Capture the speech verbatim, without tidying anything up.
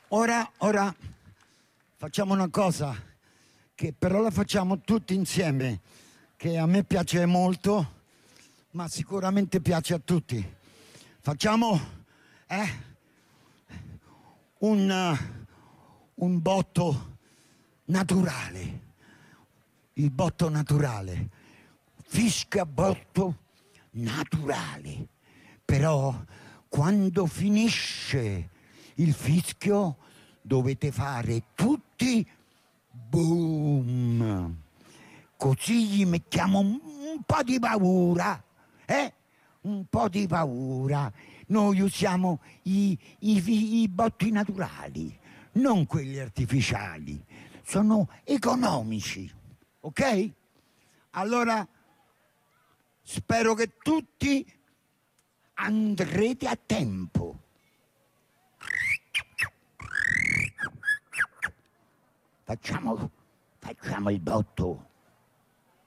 Ora, ora facciamo una cosa che però la facciamo tutti insieme, che a me piace molto, ma sicuramente piace a tutti. Facciamo eh, un, un botto naturale, il botto naturale, fischia botto naturale, però quando finisce il fischio dovete fare tutti boom, così gli mettiamo un, un po' di paura, eh? Un po' di paura. Noi usiamo i, i, i botti naturali, non quelli artificiali, sono economici, ok? Allora spero che tutti andrete a tempo. Facciamo, facciamo il botto.